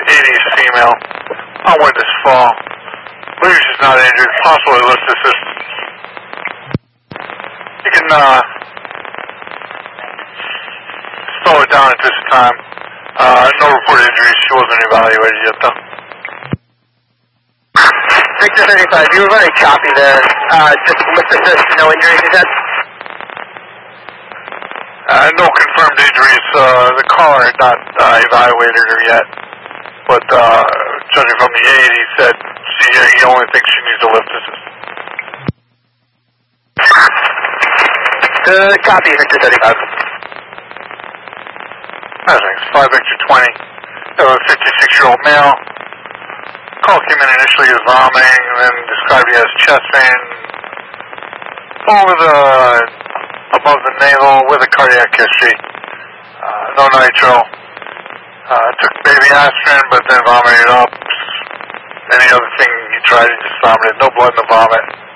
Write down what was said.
80s female. Unwitness fall. Believes she's not injured. Possibly lift assist. You can slow it down at this time. No reported injuries. She wasn't evaluated yet, though. Victor 35, you were very choppy there. Just lift assist, no injuries, you said? No confirmed injuries. The caller had not evaluated her yet. But judging from the aid, he said he only thinks she needs a lift assist. Copy, Victor 35. Thanks. 5 Victor 20. That was a 56-year-old male. Call came in initially as vomiting, and then described as chest pain above the navel with a cardiac history. No nitro. Took baby aspirin, but then vomited up. Any other thing he tried, he just vomited. No blood in the vomit.